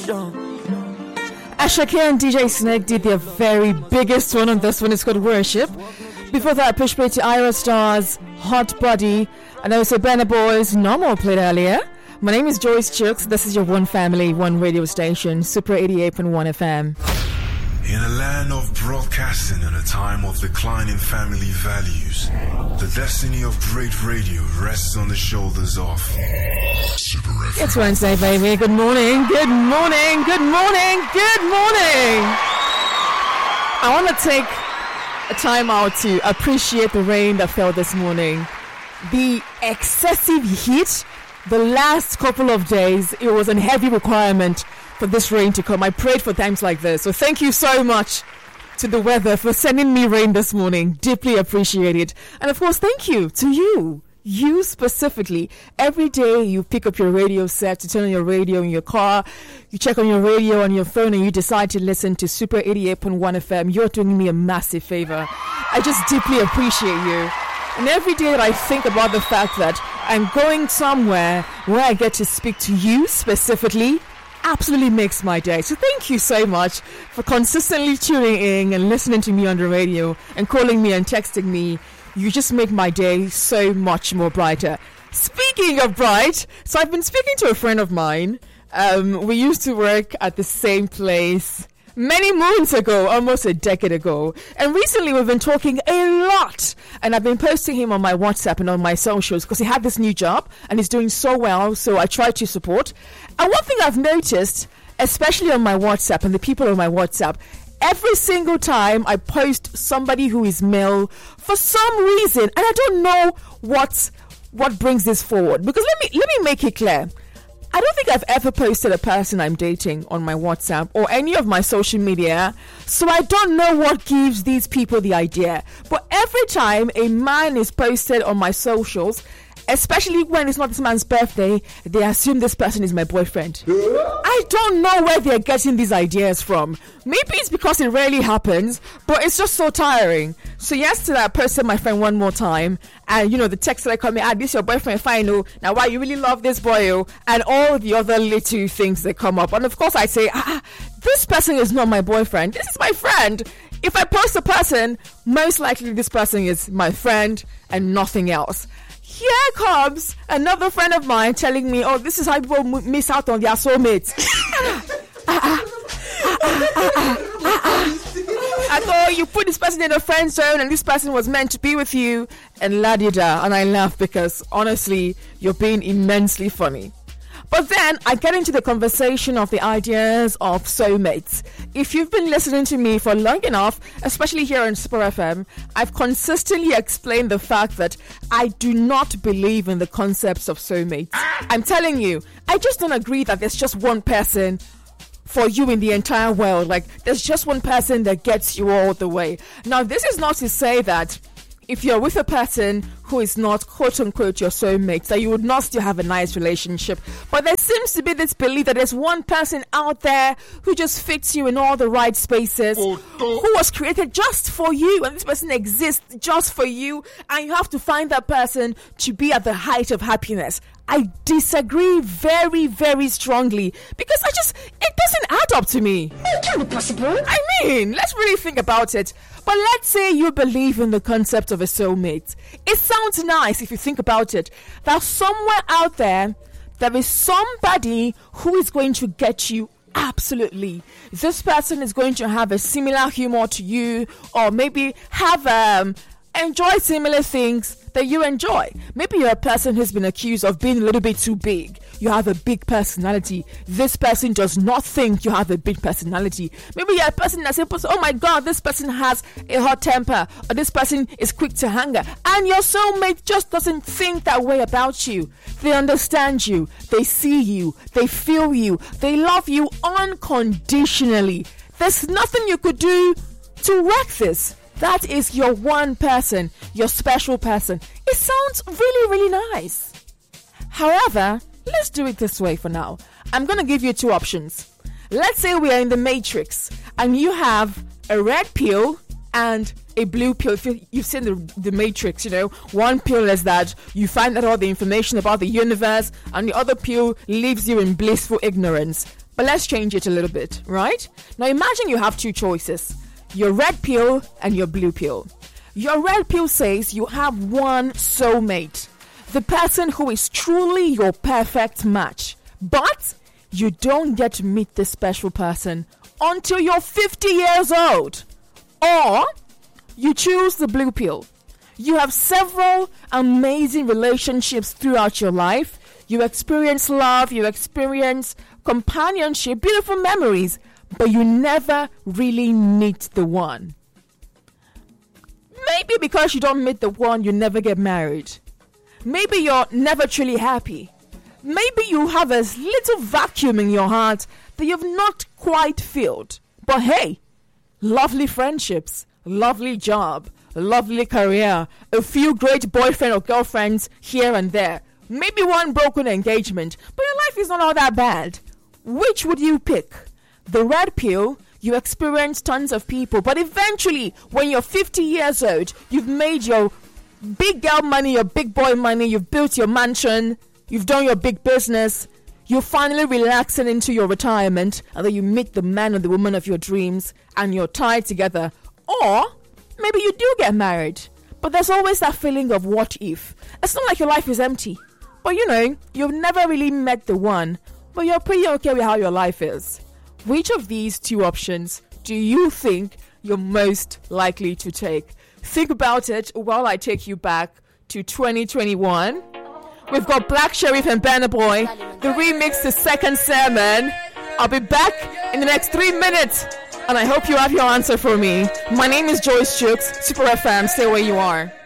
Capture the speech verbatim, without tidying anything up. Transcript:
Ashake and D J Snake did their very biggest one on this one. It's called Worship. Before that, Push Play to Ira Stars, Hot Body, and also Burna Boy's Normal played earlier. My name is Joyce Chooks. This is your one family, one radio station, Super eighty-eight point one F M. In a land of broadcasting and a time of declining family values, the destiny of great radio rests on the shoulders of Super F M. It's Wednesday, baby. Good morning, good morning, good morning, good morning. I want to take a time out to appreciate the rain that fell this morning. The excessive heat, the last couple of days, it was a heavy requirement for this rain to come. I prayed for times like this. So thank you so much to the weather for sending me rain this morning. Deeply appreciate it. And of course, thank you to you. You specifically. Every day you pick up your radio set, to turn on your radio in your car, you check on your radio on your phone, and you decide to listen to Super eighty-eight point one F M. You're doing me a massive favor. I just deeply appreciate you. And every day that I think about the fact that I'm going somewhere where I get to speak to you specifically, absolutely makes my day. So thank you so much for consistently tuning in and listening to me on the radio and calling me and texting me. You just make my day so much more brighter. Speaking of bright, so I've been speaking to a friend of mine. Um, we used to work at the same place many moons ago, almost a decade ago. And recently we've been talking a lot. And I've been posting him on my WhatsApp and on my socials because he had this new job and he's doing so well. So I try to support. And one thing I've noticed, especially on my WhatsApp and the people on my WhatsApp, every single time I post somebody who is male, for some reason, and I don't know what what brings this forward. Because let me let me make it clear. I don't think I've ever posted a person I'm dating on my WhatsApp or any of my social media, so I don't know what gives these people the idea. But every time a man is posted on my socials, especially when it's not this man's birthday, they assume this person is my boyfriend. I don't know where they're getting these ideas from. Maybe it's because it rarely happens, but it's just so tiring. So yesterday I posted my friend one more time, and you know the text that come in, ah, this your boyfriend, fine, oh, now why you really love this boy, oh, and all the other little things that come up. And of course I say, ah, this person is not my boyfriend, this is my friend. If I post a person, most likely this person is my friend and nothing else. Here comes another friend of mine telling me, oh, this is how people m- miss out on their soulmates. I thought you put this person in a friend zone and this person was meant to be with you, and la-di-da. And I laugh because honestly, you're being immensely funny. But then I get into the conversation of the ideas of soulmates. If you've been listening to me for long enough, especially here on Super F M, I've consistently explained the fact that I do not believe in the concepts of soulmates. I'm telling you, I just don't agree that there's just one person for you in the entire world. Like, there's just one person that gets you all the way. Now, this is not to say that if you're with a person who is not quote-unquote your soulmate, that you would not still have a nice relationship. But there seems to be this belief that there's one person out there who just fits you in all the right spaces, oh, oh. who was created just for you, and this person exists just for you, and you have to find that person to be at the height of happiness. I disagree very, very strongly because I just, it doesn't add up to me. It can't be possible. I mean, let's really think about it. But let's say you believe in the concept of a soulmate. It sounds nice if you think about it. That somewhere out there, there is somebody who is going to get you. Absolutely. This person is going to have a similar humor to you, or maybe have um enjoy similar things that you enjoy. Maybe you're a person who's been accused of being a little bit too big. You have a big personality. This person does not think you have a big personality. Maybe you're a person that says, oh my God, this person has a hot temper, or this person is quick to anger, and your soulmate just doesn't think that way about you. They understand you. They see you. They feel you. They love you unconditionally. There's nothing you could do to wreck this. That is your one person, your special person. It sounds really, really nice. However, let's do it this way for now. I'm going to give you two options. Let's say we are in the Matrix and you have a red pill and a blue pill. If you've seen the, the Matrix, you know, one pill is that you find out all the information about the universe, and the other pill leaves you in blissful ignorance. But let's change it a little bit, right? Now imagine you have two choices, your red pill and your blue pill. Your red pill says you have one soulmate, the person who is truly your perfect match. But you don't get to meet this special person until you're fifty years old. Or you choose the blue pill. You have several amazing relationships throughout your life. You experience love, you experience companionship, beautiful memories, but you never really meet the one. Maybe because you don't meet the one, you never get married. Maybe you're never truly happy. Maybe you have a little vacuum in your heart that you've not quite filled. But hey, lovely friendships, lovely job, lovely career, a few great boyfriend or girlfriends here and there. Maybe one broken engagement, but your life is not all that bad. Which would you pick? The red pill, you experience tons of people, but eventually, when you're fifty years old, you've made your big girl money, your big boy money, you've built your mansion, you've done your big business, you're finally relaxing into your retirement, and then you meet the man or the woman of your dreams, and you're tied together. Or maybe you do get married, but there's always that feeling of what if. It's not like your life is empty. But you know, you've never really met the one, but you're pretty okay with how your life is. Which of these two options do you think you're most likely to take? Think about it while I take you back to twenty twenty-one. We've got Black Sherif and Burna Boy, the remix to Second Sermon. I'll be back in the next three minutes, and I hope you have your answer for me. My name is Joyce Chooks, Super F M. Stay where you are.